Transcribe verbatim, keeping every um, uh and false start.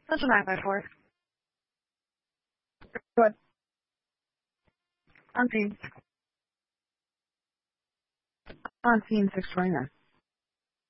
That's a nine by four. Good. On scene. On scene six twenty-nine.